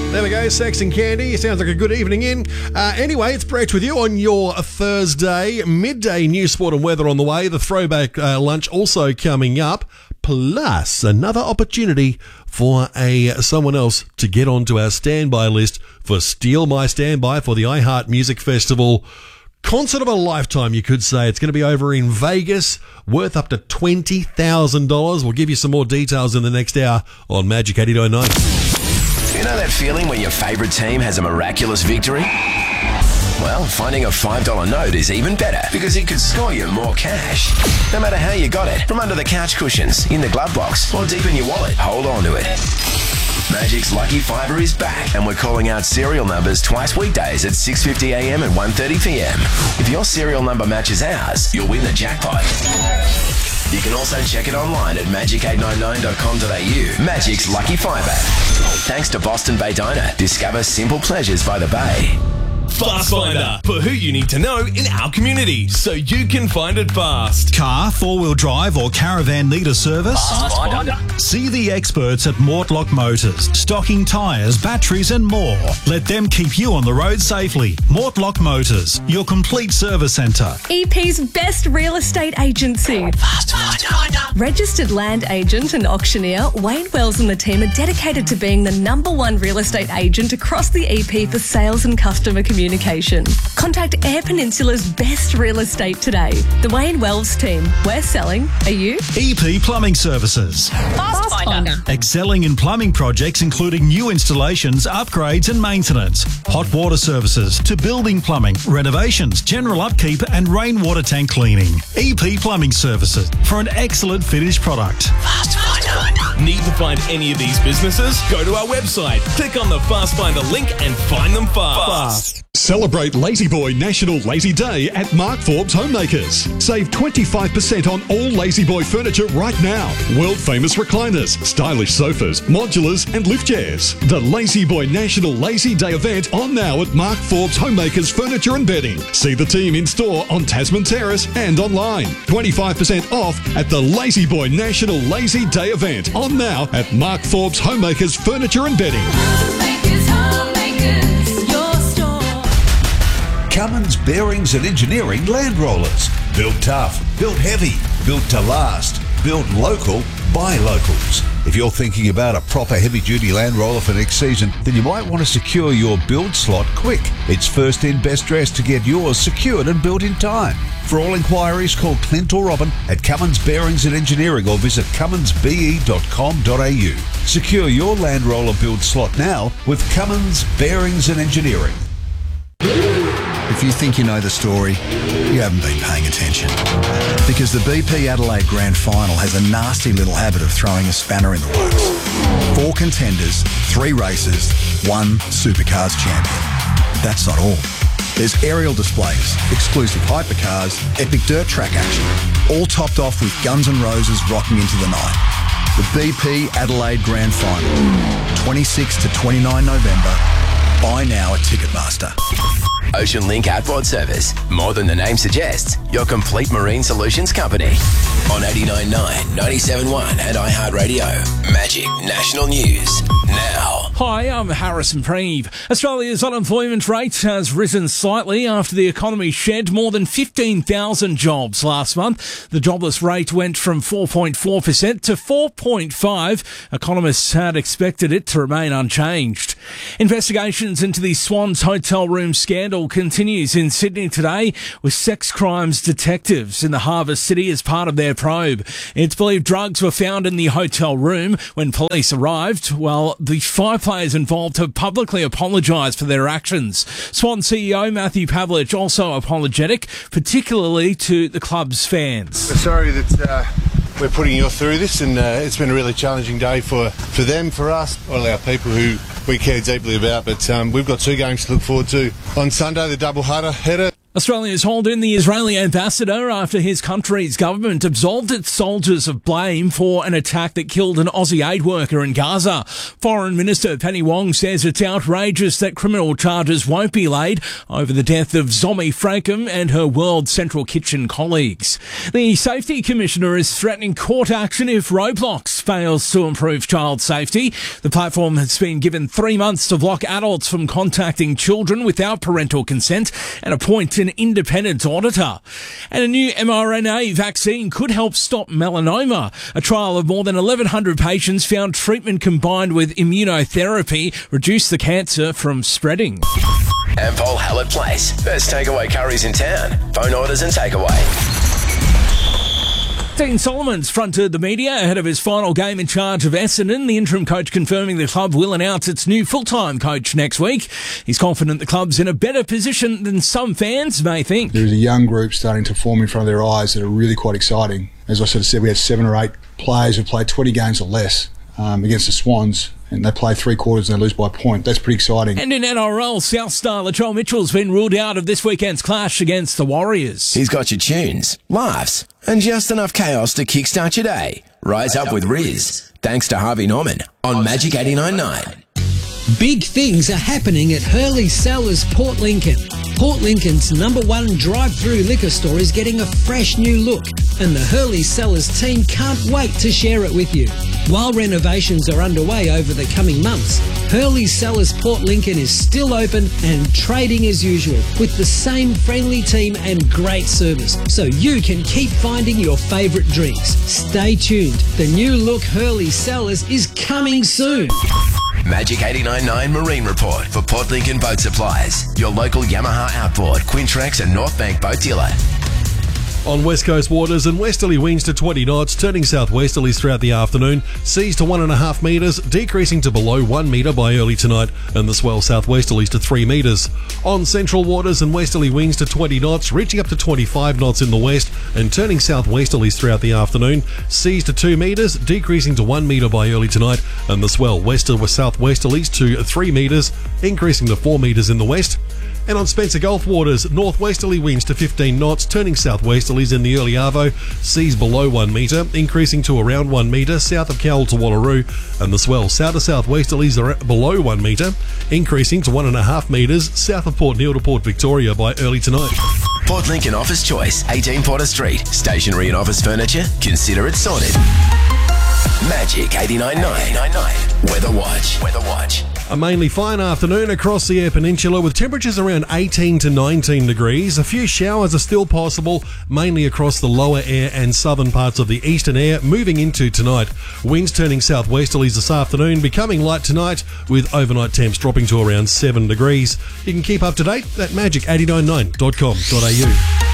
There we go, Sex and Candy. Sounds like a good evening in. Anyway, it's Brett with you on your Thursday. Midday news, sport and weather on the way. The throwback lunch also coming up. Plus, another opportunity for someone else to get onto our standby list for Steal My Standby for the iHeart Music Festival. Concert of a lifetime, you could say. It's going to be over in Vegas, worth up to $20,000. We'll give you some more details in the next hour on Magic 89.9. You know that feeling when your favourite team has a miraculous victory? Well, finding a $5 note is even better because it could score you more cash. No matter how you got it, from under the couch cushions, in the glove box, or deep in your wallet, hold on to it. Magic's Lucky Fiver is back, and we're calling out serial numbers twice weekdays at 6:50 a.m. and 1:30 p.m. If your serial number matches ours, you'll win the jackpot. You can also check it online at magic899.com.au. Magic's Lucky Fiver. Thanks to Boston Bay Diner. Discover simple pleasures by the bay. Fast Finder, for who you need to know in our community, so you can find it fast. Car, four-wheel drive or caravan need a service? Fast Finder. See the experts at Mortlock Motors, stocking tyres, batteries and more. Let them keep you on the road safely. Mortlock Motors, your complete service centre. EP's best real estate agency. Fast Finder. Registered land agent and auctioneer, Wayne Wells and the team are dedicated to being the #1 real estate agent across the EP for sales and customer communication. Contact Eyre Peninsula's best real estate today. The Wayne Wells team. We're selling. Are you? EP Plumbing Services. Fast Finder. Excelling in plumbing projects including new installations, upgrades and maintenance. Hot water services to building plumbing, renovations, general upkeep and rainwater tank cleaning. EP Plumbing Services for an excellent finished product. Fast Finder. Need to find any of these businesses? Go to our website, click on the Fast Finder link and find them fast. Celebrate Lazy Boy National Lazy Day at Mark Forbes Homemakers. Save 25% on all Lazy Boy furniture right now. World famous recliners, stylish sofas, modulars and lift chairs. The Lazy Boy National Lazy Day event on now at Mark Forbes Homemakers Furniture and Bedding. See the team in store on Tasman Terrace and online. 25% off at the Lazy Boy National Lazy Day event on now at Mark Forbes Homemakers Furniture and Bedding. Cummins Bearings and Engineering Land Rollers. Built tough, built heavy, built to last, built local by locals. If you're thinking about a proper heavy-duty Land Roller for next season, then you might want to secure your build slot quick. It's first in, best dressed to get yours secured and built in time. For all inquiries, call Clint or Robin at Cummins Bearings and Engineering or visit cumminsbe.com.au. Secure your Land Roller build slot now with Cummins Bearings and Engineering. If you think you know the story, you haven't been paying attention. Because the BP Adelaide Grand Final has a nasty little habit of throwing a spanner in the works. 4 contenders, 3 races, 1 Supercars champion. That's not all. There's aerial displays, exclusive hypercars, epic dirt track action, all topped off with Guns N' Roses rocking into the night. The BP Adelaide Grand Final, 26 to 29 November. Buy now at Ticketmaster. Ocean Link Outboard Service. More than the name suggests, your complete marine solutions company. On 89.9, 97.1 and iHeartRadio. Magic National News. Now. Hi, I'm Harrison Preeve. Australia's unemployment rate has risen slightly after the economy shed more than 15,000 jobs last month. The jobless rate went from 4.4% to 4.5%. Economists had expected it to remain unchanged. Investigations into the Swans hotel room scandal continues in Sydney today, with sex crimes detectives in the Harbour City as part of their probe. It's believed drugs were found in the hotel room when police arrived, while the 5 players involved have publicly apologised for their actions. Swan CEO Matthew Pavlich also apologetic, particularly to the club's fans. We're sorry that we're putting you through this, and it's been a really challenging day for them, for us, all our people who we care deeply about. But we've got 2 games to look forward to. On Sunday, the double header. Australia's hauled in the Israeli ambassador after his country's government absolved its soldiers of blame for an attack that killed an Aussie aid worker in Gaza. Foreign Minister Penny Wong says it's outrageous that criminal charges won't be laid over the death of Zomi Frankham and her World Central Kitchen colleagues. The Safety Commissioner is threatening court action if Roblox fails to improve child safety. The platform has been given 3 months to block adults from contacting children without parental consent and appoint an independent auditor. And a new mRNA vaccine could help stop melanoma. A trial of more than 1,100 patients found treatment combined with immunotherapy reduced the cancer from spreading. Ampol Hallett Place. Best takeaway curries in town. Phone orders and takeaway. Dean Solomon's fronted the media ahead of his final game in charge of Essendon. The interim coach confirming the club will announce its new full-time coach next week. He's confident the club's in a better position than some fans may think. There's a young group starting to form in front of their eyes that are really quite exciting. As I sort of said, we had 7 or 8 players who played 20 games or less against the Swans, and they play 3 quarters and they lose by a point. That's pretty exciting. And in NRL, South star Latrell Mitchell's been ruled out of this weekend's clash against the Warriors. He's got your tunes, laughs, and just enough chaos to kickstart your day. Rise up with Riz, thanks to Harvey Norman on Magic 89.9. Big things are happening at Hurley Cellars Port Lincoln. Port Lincoln's #1 drive-through liquor store is getting a fresh new look, and the Hurley Cellars team can't wait to share it with you. While renovations are underway over the coming months, Hurley Cellars Port Lincoln is still open and trading as usual with the same friendly team and great service, so you can keep finding your favourite drinks. Stay tuned. The new look Hurley Cellars is coming soon. Magic 89.9 Marine Report for Port Lincoln Boat Supplies. Your local Yamaha Outboard, Quintrex and North Bank boat dealer. On West Coast waters, and westerly winds to 20 knots, turning southwesterlies throughout the afternoon, seas to 1.5 metres, decreasing to below 1 metre by early tonight, and the swell southwesterlies to 3 metres. On central waters and westerly winds to 20 knots, reaching up to 25 knots in the west, and turning southwesterlies throughout the afternoon, seas to 2 metres, decreasing to 1 metre by early tonight, and the swell west of southwesterlies to 3 metres, increasing to 4 metres in the west. And on Spencer Gulf waters, northwesterly winds to 15 knots, turning southwesterlies in the early arvo, seas below 1 metre, increasing to around 1 metre south of Cowell to Wallaroo, and the swell south to southwesterlies are below 1 metre, increasing to 1.5 metres south of Port Neal to Port Victoria by early tonight. Port Lincoln Office Choice, 18 Porter Street. Stationery and office furniture? Consider it sorted. Magic 89.9. Weather Watch. A mainly fine afternoon across the Eyre Peninsula with temperatures around 18 to 19 degrees. A few showers are still possible, mainly across the lower Eyre and southern parts of the eastern Eyre, moving into tonight. Winds turning southwesterlies this afternoon, becoming light tonight, with overnight temps dropping to around 7 degrees. You can keep up to date at magic899.com.au.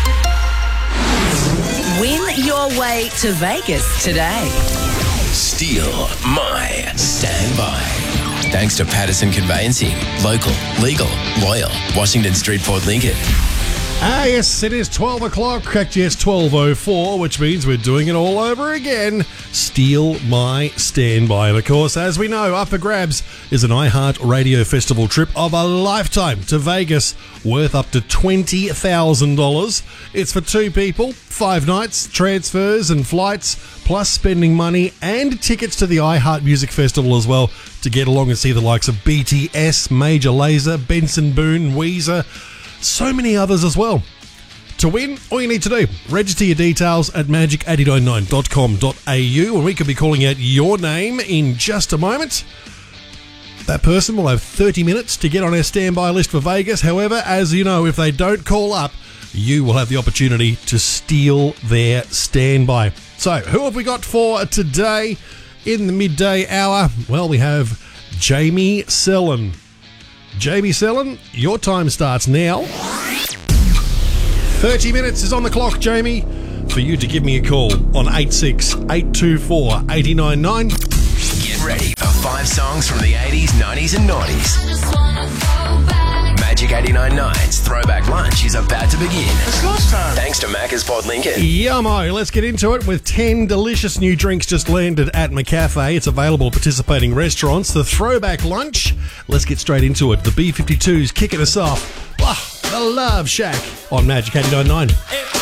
Win your way to Vegas today. Steal my standby. Thanks to Patterson Conveyancing. Local, legal, loyal. Washington Street, Port Lincoln. Yes, it is 12 o'clock. Correct, yes, 12:04, which means we're doing it all over again. Steal my standby. And of course, as we know, up for grabs is an iHeart Radio Festival trip of a lifetime to Vegas, worth up to $20,000. It's for 2 people, 5 nights, transfers and flights, plus spending money and tickets to the iHeart Music Festival as well, to get along and see the likes of BTS, Major Lazer, Benson Boone, Weezer, so many others as well. To win, all you need to do, register your details at magic899.com.au, and we could be calling out your name in just a moment. That person will have 30 minutes to get on our standby list for Vegas. However, as you know, if they don't call up, you will have the opportunity to steal their standby. So, who have we got for today in the midday hour? Well, we have Jamie Sellen. Jamie Sellen, your time starts now. 30 minutes is on the clock, Jamie, for you to give me a call on 86-824-899. Get ready for 5 songs from the 80s, 90s and 90s. Magic 89.9's Throwback Lunch is about to begin. It's lunch time. Thanks to Macca's Port Lincoln. Yummo, let's get into it with 10 delicious new drinks just landed at McCafe. It's available at participating restaurants. The Throwback Lunch. Let's get straight into it. The B-52's kicking us off. The Love Shack on Magic 89.9.